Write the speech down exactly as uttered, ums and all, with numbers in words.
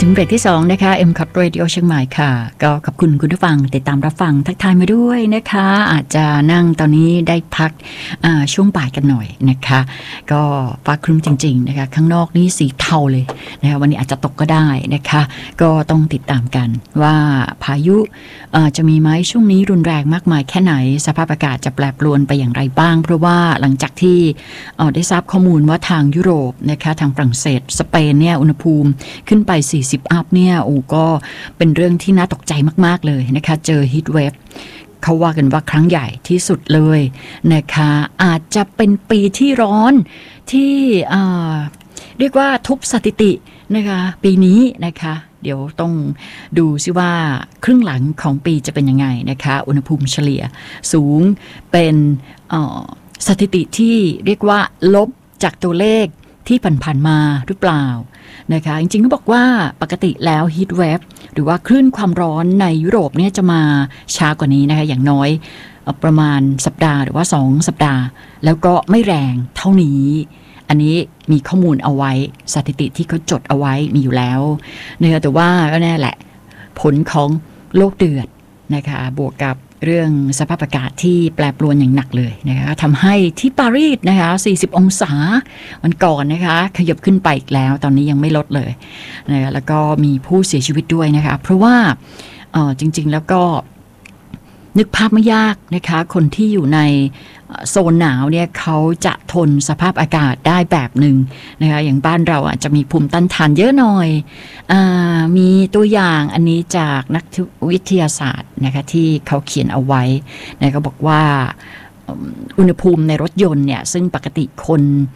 ถึงเบรกที่สองนะคะ เอ็ม คอท Radio เชียงใหม่ค่ะก็ขอบคุณคุณผู้ฟังติดตามรับฟังทักทายมาด้วยนะคะอาจจะนั่งตอนนี้ได้พักช่วงบ่ายกันหน่อยนะคะก็ฟ้าครึ้มจริงๆนะคะข้างนอกนี่สีเทาเลยนะคะวันนี้อาจจะตกก็ได้นะคะก็ต้องติดตามกันว่าพายุจะมีไหมช่วงนี้รุนแรงมากมายแค่ไหนสภาพอากาศจะแปรปรวนไปอย่างไรบ้างเพราะว่าหลังจากที่ได้ทราบข้อมูลว่าทางยุโรปนะคะทางฝรั่งเศสสเปนเนี่ยอุณหภูมิขึ้นไปสี่สิบอัพเนี่ยโอ้ก็เป็นเรื่องที่น่าตกใจมากๆเลยนะคะเจอฮีทเวฟเขาว่ากันว่าครั้งใหญ่ที่สุดเลยนะคะอาจจะเป็นปีที่ร้อนที่เรียกว่าทุบสถิตินะคะปีนี้นะคะเดี๋ยวต้องดูซิว่าครึ่งหลังของปีจะเป็นยังไงนะคะอุณหภูมิเฉลี่ยสูงเป็นสถิติที่เรียกว่าลบจากตัวเลขที่ผ่านๆมาหรือเปล่านะคะจริงๆก็บอกว่าปกติแล้วฮีทเวฟหรือว่าคลื่นความร้อนในยุโรปเนี่ยจะมาช้ากว่านี้นะคะอย่างน้อยประมาณสัปดาห์หรือว่าสองสัปดาห์แล้วก็ไม่แรงเท่านี้อันนี้มีข้อมูลเอาไว้สถิติที่เขาจดเอาไว้มีอยู่แล้วนะคะแต่ว่าก็แน่แหละผลของโลกเดือดนะคะบวกกับเรื่องสภาพอากาศที่แปรปรวนอย่างหนักเลยนะคะทำให้ที่ปารีสนะคะสี่สิบองศาวันก่อนนะคะขยับขึ้นไปอีกแล้วตอนนี้ยังไม่ลดเลยนะคะแล้วก็มีผู้เสียชีวิตด้วยนะคะเพราะว่าเอ่อจริงๆแล้วก็นึกภาพไม่ยากนะคะคนที่อยู่ในโซนหนาวเนี่ยเขาจะทนสภาพอากาศได้แบบหนึ่งนะคะอย่างบ้านเราอาจจะมีภูมิต้านทานเยอะหน่อยอ่ามีตัวอย่างอันนี้จากนักวิทยาศาสตร์นะคะที่เขาเขียนเอาไว้นะก็บอกว่าอุณหภูมิในรถยนต์เนี่ยซึ่งปกติคน